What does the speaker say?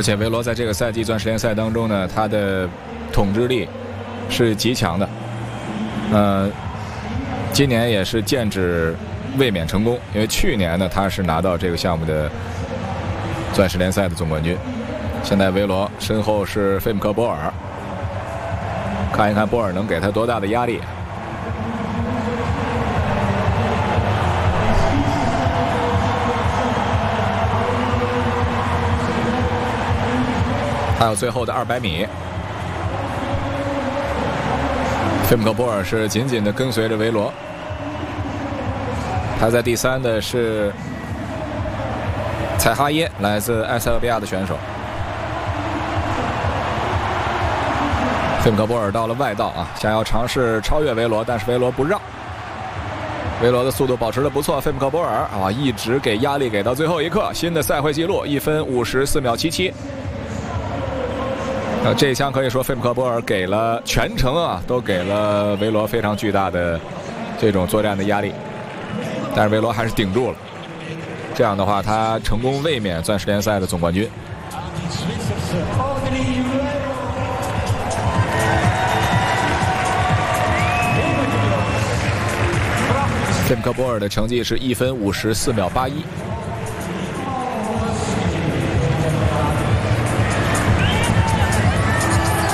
而且维罗在这个赛季钻石联赛当中呢，他的统治力是极强的。今年也是剑指卫冕成功，因为去年呢他是拿到这个项目的钻石联赛的总冠军。现在维罗身后是费姆克波尔，看一看波尔能给他多大的压力。还有最后的200米，费姆克波尔是紧紧地跟随着维罗。排在第3的是采哈耶，来自埃塞俄比亚的选手。费姆克波尔到了外道啊，想要尝试超越维罗，但是维罗不让。维罗的速度保持得不错，费姆克波尔啊一直给压力给到最后一刻，新的赛会纪录1分54秒77。这一枪可以说费姆克波尔给了全程啊，都给了维罗非常巨大的这种作战的压力，但是维罗还是顶住了。这样的话，他成功卫冕钻石联赛的总冠军。费姆克波尔的成绩是1分54秒81。